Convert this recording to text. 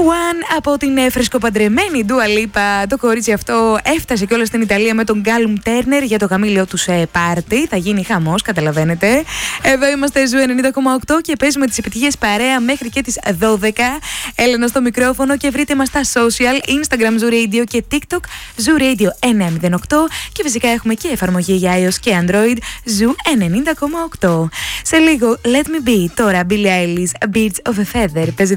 One από την φρεσκοπαντρεμένη Dua Lipa. Το κορίτσι αυτό έφτασε κιόλας στην Ιταλία με τον Γκάλουμ Τέρνερ για το γαμήλιο τους πάρτι. Θα γίνει χαμός, καταλαβαίνετε. Εδώ είμαστε Ζου 90,8 και παίζουμε τις επιτυχίες παρέα μέχρι και τις 12. Έλενα στο μικρόφωνο και βρείτε μας στα social, Instagram Zoo Radio και TikTok Zoo Radio 908 και φυσικά έχουμε και εφαρμογή για iOS και Android Zoo 90,8. Σε λίγο Let Me Be, τώρα Billie Eilish, Birds of a Feather.